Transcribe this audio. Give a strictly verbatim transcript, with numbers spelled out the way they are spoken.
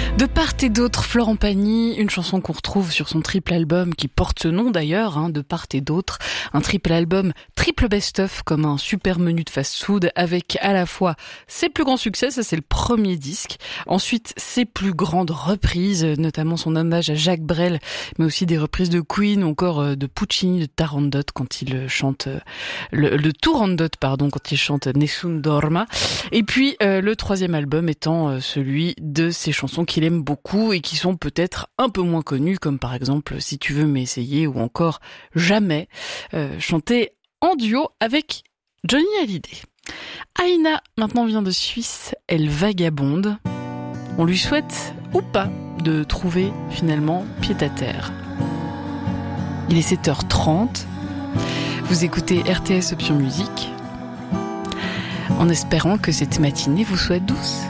De part et d'autre, Florent Pagny, une chanson qu'on retrouve sur son triple album qui porte ce nom d'ailleurs, hein, De part et d'autre, un triple album triple best-of comme un super menu de fast-food avec à la fois ses plus grands succès, ça c'est le premier disque, ensuite ses plus grandes reprises, notamment son hommage à Jacques Brel, mais aussi des reprises de Queen ou encore de Puccini, de Turandot quand il chante le, le Turandot pardon quand il chante Nessun Dorma, et puis euh, le troisième album étant euh, celui de ses chansons qu'il aime beaucoup et qui sont peut-être un peu moins connues, comme par exemple Si tu veux m'essayer ou encore Jamais, euh, chanté en duo avec Johnny Hallyday. Aïna maintenant vient de Suisse, elle vagabonde. On lui souhaite ou pas de trouver finalement pied à terre. Il est sept heures trente, vous écoutez R T S Option Musique, en espérant que cette matinée vous soit douce.